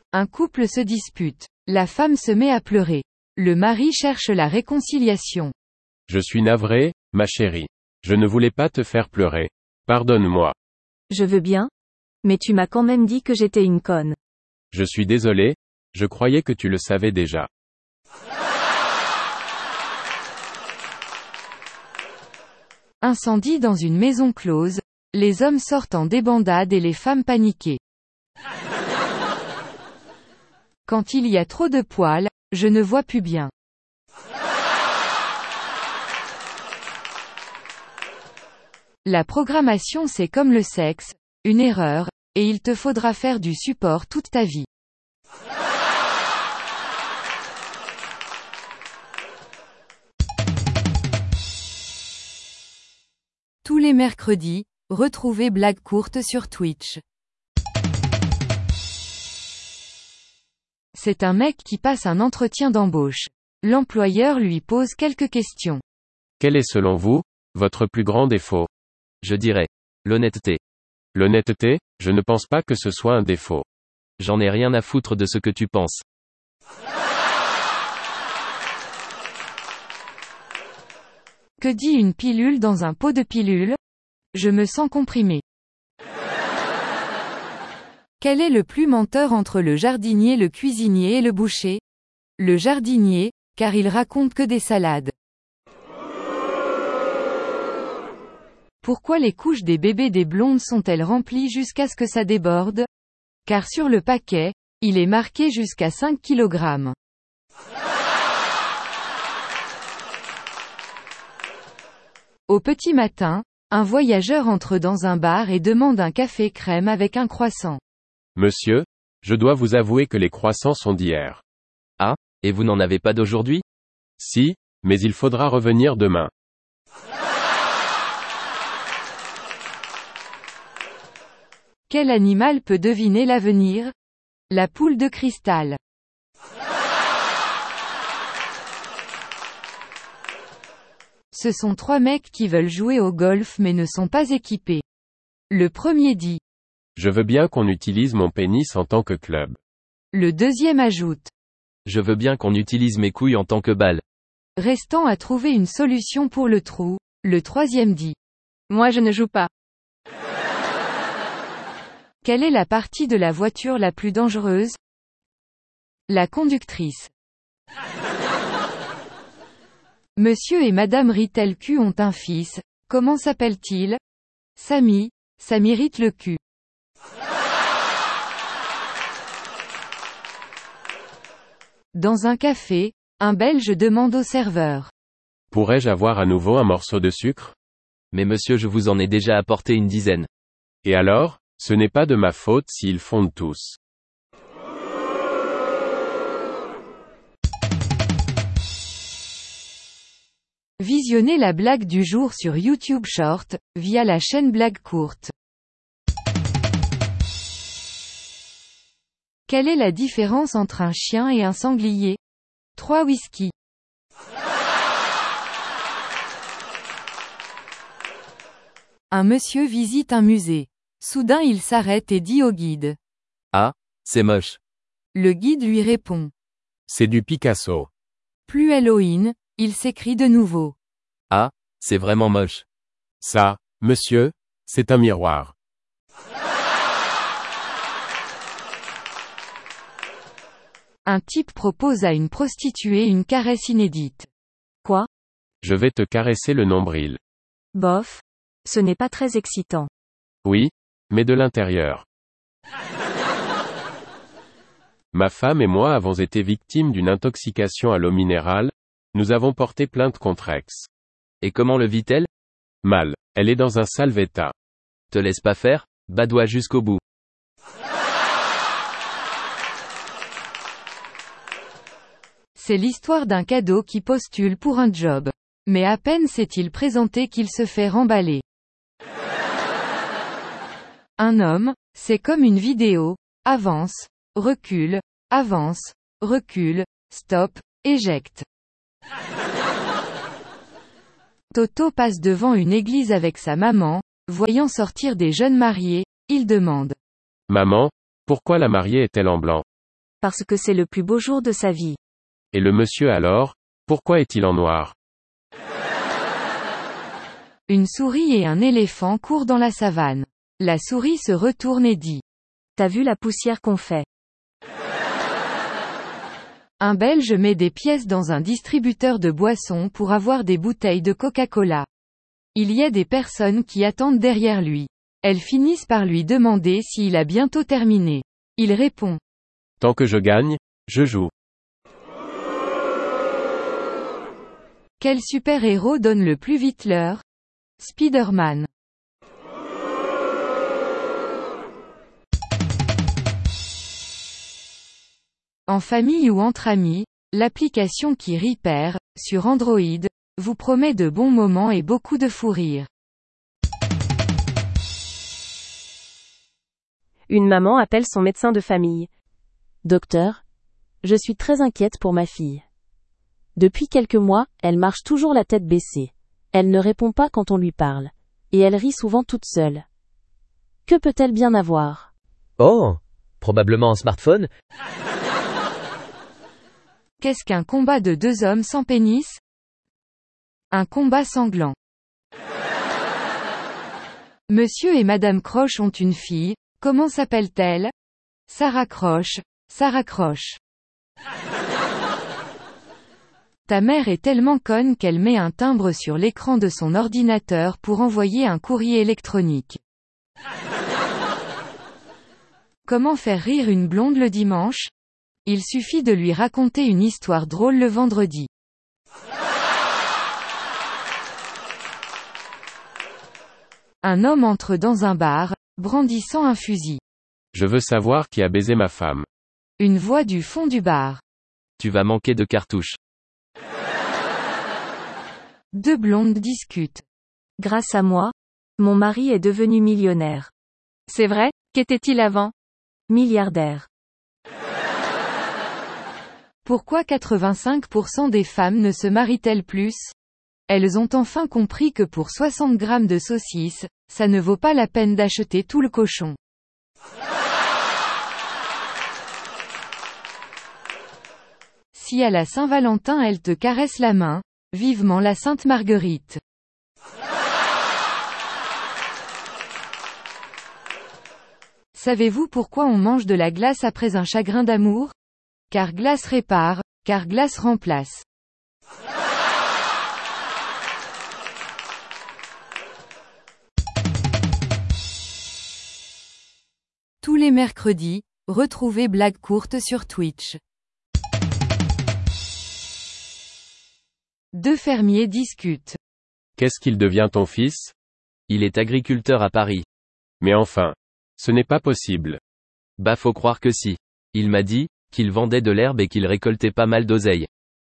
Un couple se dispute. La femme se met à pleurer. Le mari cherche la réconciliation. Je suis navré, ma chérie. Je ne voulais pas te faire pleurer. Pardonne-moi. Je veux bien. Mais tu m'as quand même dit que j'étais une conne. Je suis désolé, je croyais que tu le savais déjà. Incendie dans une maison close. Les hommes sortent en débandade et les femmes paniquées. Quand il y a trop de poils, je ne vois plus bien. La programmation c'est comme le sexe, une erreur, et il te faudra faire du support toute ta vie. Tous les mercredis, retrouvez Blague courte sur Twitch. C'est un mec qui passe un entretien d'embauche. L'employeur lui pose quelques questions. Quel est selon vous, votre plus grand défaut? Je dirais. L'honnêteté. L'honnêteté, je ne pense pas que ce soit un défaut. J'en ai rien à foutre de ce que tu penses. Que dit une pilule dans un pot de pilule? Je me sens comprimé. Quel est le plus menteur entre le jardinier, le cuisinier et le boucher? Le jardinier, car il raconte que des salades. Pourquoi les couches des bébés des blondes sont-elles remplies jusqu'à ce que ça déborde? Car sur le paquet, il est marqué jusqu'à 5 kg. Au petit matin, un voyageur entre dans un bar et demande un café crème avec un croissant. Monsieur, je dois vous avouer que les croissants sont d'hier. Ah, et vous n'en avez pas d'aujourd'hui? Si, mais il faudra revenir demain. Quel animal peut deviner l'avenir? La poule de cristal. Ce sont 3 mecs qui veulent jouer au golf mais ne sont pas équipés. Le premier dit. Je veux bien qu'on utilise mon pénis en tant que club. Le deuxième ajoute. Je veux bien qu'on utilise mes couilles en tant que balle. Restant à trouver une solution pour le trou, le troisième dit. Moi je ne joue pas. Quelle est la partie de la voiture la plus dangereuse? La conductrice. Monsieur et Madame Ritelcu ont un fils, comment s'appelle-t-il? Samy, ça m'irrite le cul. Dans un café, un Belge demande au serveur. Pourrais-je avoir à nouveau un morceau de sucre? Mais monsieur, je vous en ai déjà apporté une dizaine. Et alors, ce n'est pas de ma faute s'ils fondent tous. Visionnez la blague du jour sur YouTube Short, via la chaîne Blague courte. Quelle est la différence entre un chien et un sanglier? 3 whisky. Un monsieur visite un musée. Soudain il s'arrête et dit au guide. Ah, c'est moche. Le guide lui répond. C'est du Picasso. Plus Halloween, il s'écrie de nouveau. Ah, c'est vraiment moche. Ça, monsieur, c'est un miroir. Un type propose à une prostituée une caresse inédite. Quoi? Je vais te caresser le nombril. Bof. Ce n'est pas très excitant. Oui, mais de l'intérieur. Ma femme et moi avons été victimes d'une intoxication à l'eau minérale, nous avons porté plainte contre ex. Et comment le vit-elle? Mal. Elle est dans un sale état. Te laisse pas faire, badoie jusqu'au bout. C'est l'histoire d'un cadeau qui postule pour un job. Mais à peine s'est-il présenté qu'il se fait remballer. Un homme, c'est comme une vidéo, avance, recule, stop, éjecte. Toto passe devant une église avec sa maman, voyant sortir des jeunes mariés, il demande. Maman, pourquoi la mariée est-elle en blanc? Parce que c'est le plus beau jour de sa vie. Et le monsieur alors, pourquoi est-il en noir? Une souris et un éléphant courent dans la savane. La souris se retourne et dit. T'as vu la poussière qu'on fait? Un Belge met des pièces dans un distributeur de boissons pour avoir des bouteilles de Coca-Cola. Il y a des personnes qui attendent derrière lui. Elles finissent par lui demander s'il a bientôt terminé. Il répond. Tant que je gagne, je joue. Quel super-héros donne le plus vite l'heure? Spider-Man. En famille ou entre amis, l'application qui Repair, sur Android, vous promet de bons moments et beaucoup de fou rire. Une maman appelle son médecin de famille. Docteur, je suis très inquiète pour ma fille. Depuis quelques mois, elle marche toujours la tête baissée. Elle ne répond pas quand on lui parle. Et elle rit souvent toute seule. Que peut-elle bien avoir? Oh, probablement un smartphone. Qu'est-ce qu'un combat de deux hommes sans pénis? Un combat sanglant. Monsieur et Madame Croche ont une fille, comment s'appelle-t-elle? Sarah Croche, Sarah Croche. Ta mère est tellement conne qu'elle met un timbre sur l'écran de son ordinateur pour envoyer un courrier électronique. Comment faire rire une blonde le dimanche? Il suffit de lui raconter une histoire drôle le vendredi. Un homme entre dans un bar, brandissant un fusil. Je veux savoir qui a baisé ma femme. Une voix du fond du bar. Tu vas manquer de cartouches. Deux blondes discutent. Grâce à moi, mon mari est devenu millionnaire. C'est vrai, qu'était-il avant? Milliardaire. Pourquoi 85% des femmes ne se marient-elles plus? Elles ont enfin compris que pour 60 grammes de saucisses, ça ne vaut pas la peine d'acheter tout le cochon. Si à la Saint-Valentin elle te caresse la main, vivement la Sainte Marguerite. Savez-vous pourquoi on mange de la glace après un chagrin d'amour? Car glace répare, car glace remplace. Tous les mercredis, retrouvez Blague courte sur Twitch. Deux fermiers discutent. Qu'est-ce qu'il devient ton fils? Il est agriculteur à Paris. Mais enfin. Ce n'est pas possible. Bah faut croire que si. Il m'a dit, qu'il vendait de l'herbe et qu'il récoltait pas mal d'oseille.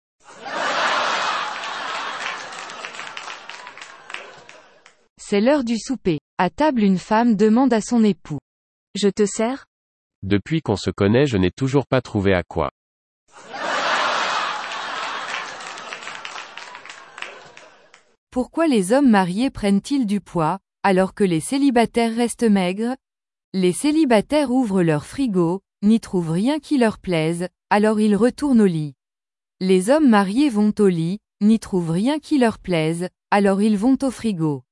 C'est l'heure du souper. À table une femme demande à son époux. Je te sers? Depuis qu'on se connaît je n'ai toujours pas trouvé à quoi. Pourquoi les hommes mariés prennent-ils du poids, alors que les célibataires restent maigres? Les célibataires ouvrent leur frigo, n'y trouvent rien qui leur plaise, alors ils retournent au lit. Les hommes mariés vont au lit, n'y trouvent rien qui leur plaise, alors ils vont au frigo.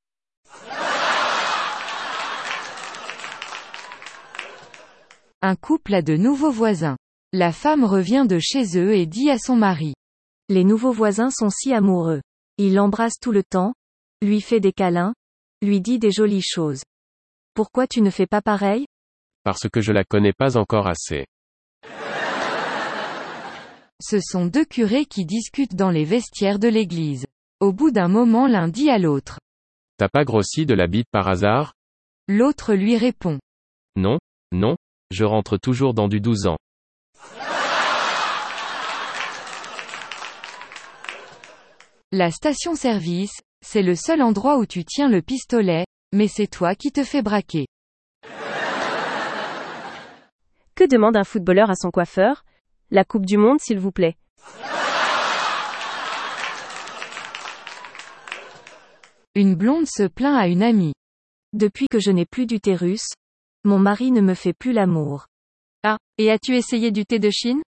Un couple a de nouveaux voisins. La femme revient de chez eux et dit à son mari. Les nouveaux voisins sont si amoureux. Il l'embrasse tout le temps, lui fait des câlins, lui dit des jolies choses. Pourquoi tu ne fais pas pareil? Parce que je la connais pas encore assez. Ce sont deux curés qui discutent dans les vestiaires de l'église. Au bout d'un moment l'un dit à l'autre. T'as pas grossi de la bite par hasard? L'autre lui répond. Non, non, je rentre toujours dans du 12 ans. La station-service, c'est le seul endroit où tu tiens le pistolet, mais c'est toi qui te fais braquer. Que demande un footballeur à son coiffeur? La Coupe du Monde s'il vous plaît. Une blonde se plaint à une amie. Depuis que je n'ai plus d'utérus, mon mari ne me fait plus l'amour. Ah, et as-tu essayé du thé de Chine?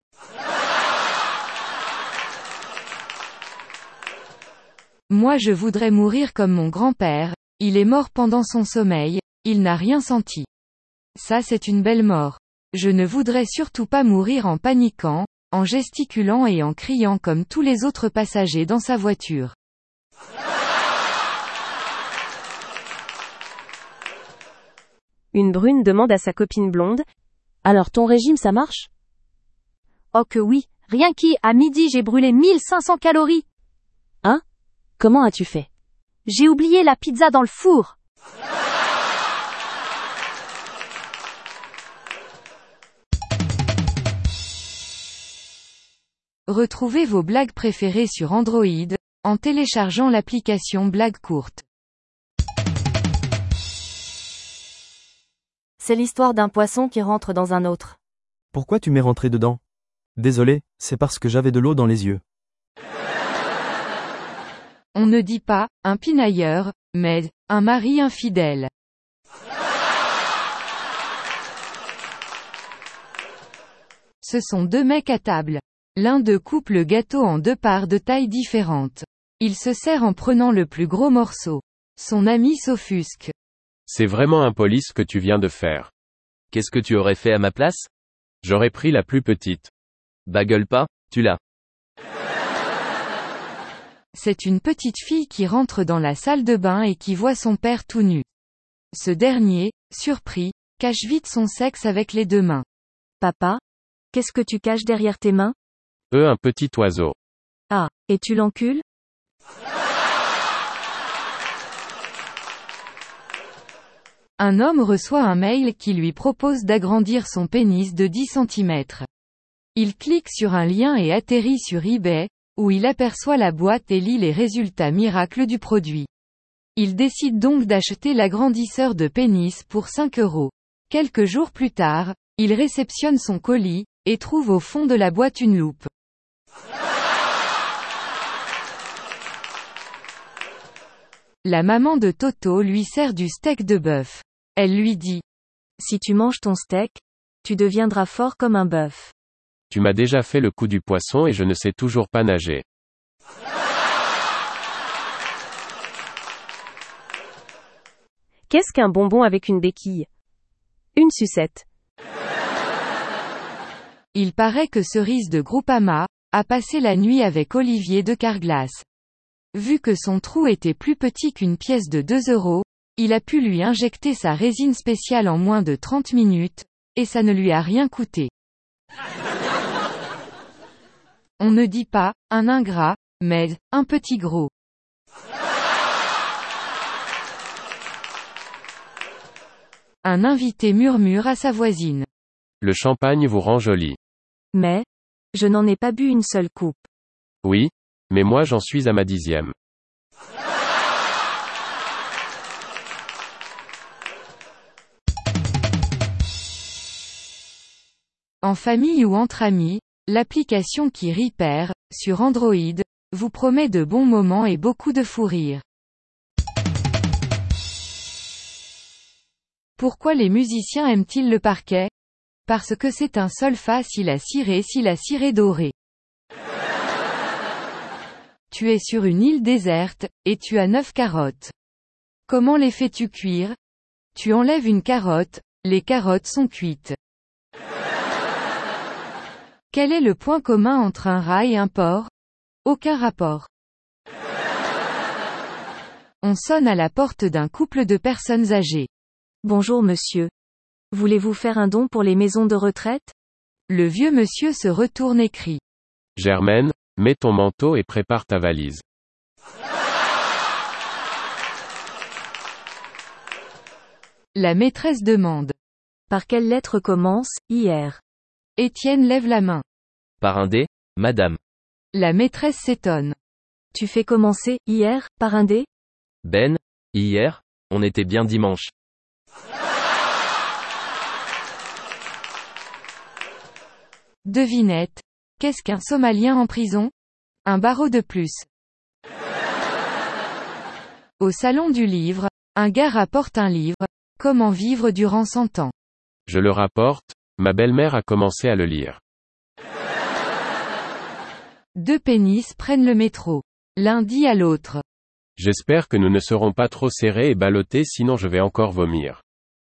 Moi je voudrais mourir comme mon grand-père, il est mort pendant son sommeil, il n'a rien senti. Ça c'est une belle mort. Je ne voudrais surtout pas mourir en paniquant, en gesticulant et en criant comme tous les autres passagers dans sa voiture. Une brune demande à sa copine blonde. Alors ton régime ça marche? Oh que oui, rien qu'à midi j'ai brûlé 1500 calories. Hein? Comment as-tu fait? J'ai oublié la pizza dans le four. Retrouvez vos blagues préférées sur Android, en téléchargeant l'application Blagues courtes. C'est l'histoire d'un poisson qui rentre dans un autre. Pourquoi tu m'es rentré dedans? Désolé, c'est parce que j'avais de l'eau dans les yeux. On ne dit pas, un pinailleur, mais, un mari infidèle. Ce sont deux mecs à table. L'un d'eux coupe le gâteau en deux parts de taille différentes. Il se sert en prenant le plus gros morceau. Son ami s'offusque. C'est vraiment impoli ce que tu viens de faire. Qu'est-ce que tu aurais fait à ma place? J'aurais pris la plus petite. Bah gueule pas, tu l'as. C'est une petite fille qui rentre dans la salle de bain et qui voit son père tout nu. Ce dernier, surpris, cache vite son sexe avec les deux mains. Papa? Qu'est-ce que tu caches derrière tes mains? Un petit oiseau. Ah, et tu l'encules? Un homme reçoit un mail qui lui propose d'agrandir son pénis de 10 cm. Il clique sur un lien et atterrit sur eBay, où il aperçoit la boîte et lit les résultats miracles du produit. Il décide donc d'acheter l'agrandisseur de pénis pour 5 €. Quelques jours plus tard, il réceptionne son colis, et trouve au fond de la boîte une loupe. La maman de Toto lui sert du steak de bœuf. Elle lui dit: Si tu manges ton steak, tu deviendras fort comme un bœuf. Tu m'as déjà fait le coup du poisson et je ne sais toujours pas nager. Qu'est-ce qu'un bonbon avec une béquille? Une sucette. Il paraît que Cerise de Groupama a passé la nuit avec Olivier de Carglass. Vu que son trou était plus petit qu'une pièce de 2 €, il a pu lui injecter sa résine spéciale en moins de 30 minutes, et ça ne lui a rien coûté. On ne dit pas, un ingrat, mais, un petit gros. Un invité murmure à sa voisine. Le champagne vous rend jolie. Mais, je n'en ai pas bu une seule coupe. Oui, mais moi j'en suis à ma 10e. En famille ou entre amis, l'application qui Repair, sur Android, vous promet de bons moments et beaucoup de fou rire. Pourquoi les musiciens aiment-ils le parquet? Parce que c'est un solfa si la ciré doré. Tu es sur une île déserte, et tu as 9 carottes. Comment les fais-tu cuire? Tu enlèves une carotte, les carottes sont cuites. Quel est le point commun entre un rat et un porc? Aucun rapport. On sonne à la porte d'un couple de personnes âgées. Bonjour monsieur. Voulez-vous faire un don pour les maisons de retraite? Le vieux monsieur se retourne et crie. Germaine, mets ton manteau et prépare ta valise. La maîtresse demande. Par quelle lettre commence, hier? Étienne lève la main. Par un dé, madame. La maîtresse s'étonne. Tu fais commencer, hier, par un dé? Ben, hier, on était bien dimanche. Devinette. Qu'est-ce qu'un Somalien en prison? Un barreau de plus. Au salon du livre, un gars rapporte un livre, Comment vivre durant 100 ans. Je le rapporte, Ma belle-mère a commencé à le lire. 2 pénis prennent le métro. L'un dit à l'autre. J'espère que nous ne serons pas trop serrés et ballottés sinon je vais encore vomir.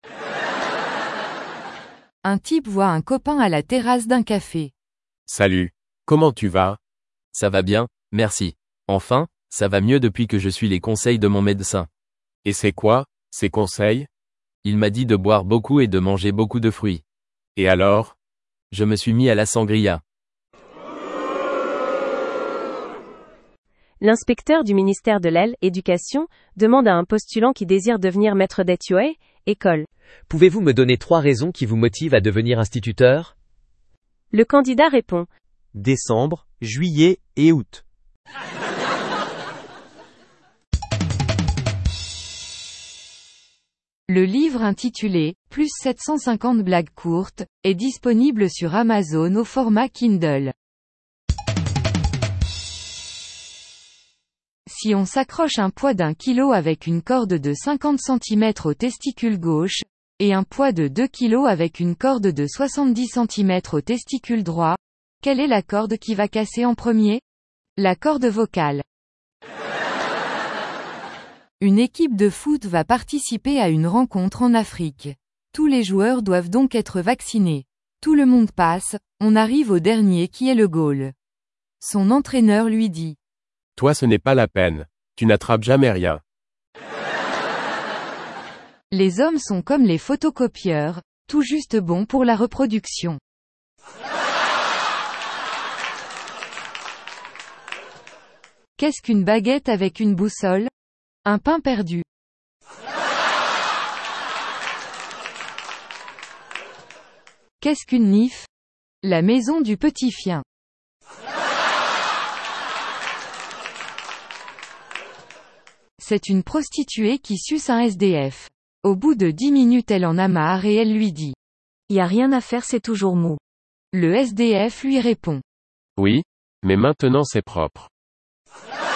Un type voit un copain à la terrasse d'un café. Salut. Comment tu vas? Ça va bien, merci. Enfin, ça va mieux depuis que je suis les conseils de mon médecin. Et c'est quoi, ces conseils? Il m'a dit de boire beaucoup et de manger beaucoup de fruits. Et alors? Je me suis mis à la sangria. L'inspecteur du ministère de l'Éducation demande à un postulant qui désire devenir maître d'école, école. Pouvez-vous me donner 3 raisons qui vous motivent à devenir instituteur? Le candidat répond. Décembre, juillet et août. Le livre intitulé « Plus 750 blagues courtes » est disponible sur Amazon au format Kindle. Si on s'accroche un poids d'1 kg avec une corde de 50 cm au testicule gauche, et un poids de 2 kg avec une corde de 70 cm au testicule droit, quelle est la corde qui va casser en premier? La corde vocale. Une équipe de foot va participer à une rencontre en Afrique. Tous les joueurs doivent donc être vaccinés. Tout le monde passe, on arrive au dernier qui est le goal. Son entraîneur lui dit. Toi ce n'est pas la peine. Tu n'attrapes jamais rien. Les hommes sont comme les photocopieurs, tout juste bons pour la reproduction. Qu'est-ce qu'une baguette avec une boussole? Un pain perdu. Qu'est-ce qu'une nif? La maison du petit chien. C'est une prostituée qui suce un SDF. Au bout de 10 minutes elle en a marre et elle lui dit. Y a rien à faire, c'est toujours mou. Le SDF lui répond. Oui, mais maintenant c'est propre.